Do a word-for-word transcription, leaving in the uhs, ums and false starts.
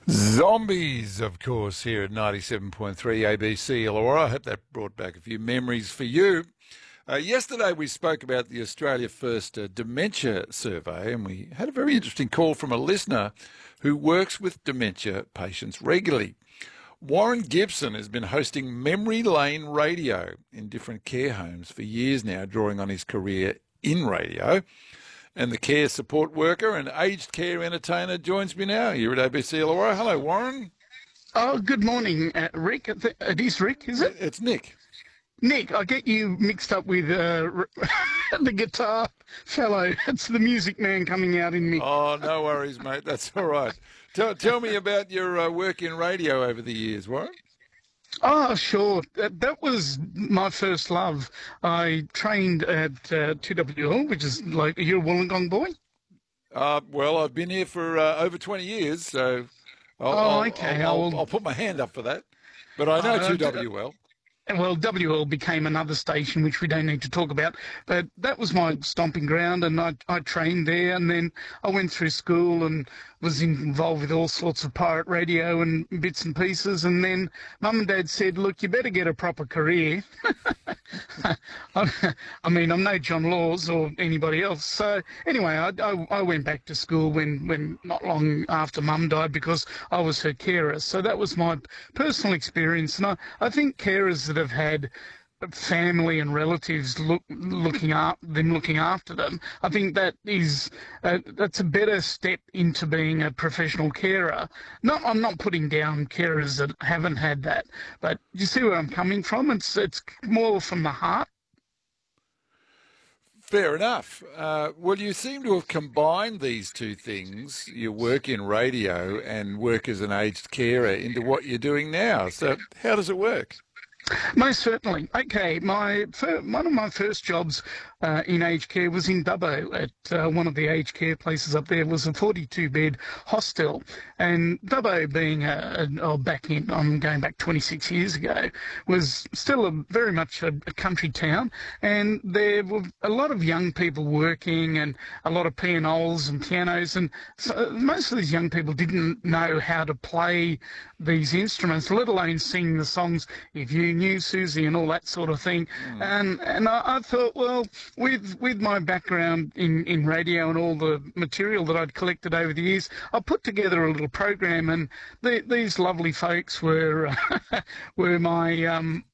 Zombies, of course, here at ninety-seven point three A B C Illawarra. I hope that brought back a few memories for you. Uh, yesterday we spoke about the Australia First uh, Dementia Survey, and we had a very interesting call from a listener who works with dementia patients regularly. Warren Gibson has been hosting Memory Lane Radio in different care homes for years now, drawing on his career in radio. And the care support worker and aged care entertainer joins me now here at A B C Illawarra. Hello, Warren. Oh, good morning, uh, Rick. It is Rick, is it? It's Nick. Nick, I get you mixed up with uh, the guitar fellow. It's the music man coming out in me. Oh, no worries, mate. That's all right. Tell, tell me about your uh, work in radio over the years, Warren. Oh, sure. That, that was my first love. I trained at uh, two W L, which is like, you're a Wollongong boy? Uh, well, I've been here for uh, over twenty years, so I'll, oh, I'll, okay. I'll, I'll, I'll, I'll put my hand up for that. But I know uh, two W L. Well, W L became another station, which we don't need to talk about, but that was my stomping ground, and I, I trained there, and then I went through school and was involved with all sorts of pirate radio and bits and pieces, and then Mum and Dad said, look, you better get a proper career. I, I mean, I'm no John Laws or anybody else. So anyway, I, I, I went back to school when, when not long after Mum died because I was her carer. So that was my personal experience, and I, I think carers that have had family and relatives look, looking up them looking after them, I think that is uh, that's a better step into being a professional carer. Not, I'm not putting down carers that haven't had that, but you see where I'm coming from. It's it's more from the heart. Fair enough. Uh, well, you seem to have combined these two things, your work in radio and work as an aged carer, into what you're doing now. So how does it work? Most certainly. Okay, my fir- one of my first jobs uh, in aged care was in Dubbo at uh, one of the aged care places up there. It was a forty-two bed hostel, and Dubbo being a, a oh, back in, I'm going back twenty-six years ago, was still a, very much a, a country town, and there were a lot of young people working and a lot of pianoles and pianos, and so most of these young people didn't know how to play these instruments, let alone sing the songs, If You Knew Susie and all that sort of thing. Mm. And and I, I thought, well, with with my background in, in radio and all the material that I'd collected over the years, I put together a little program, and the, these lovely folks were uh, were my um,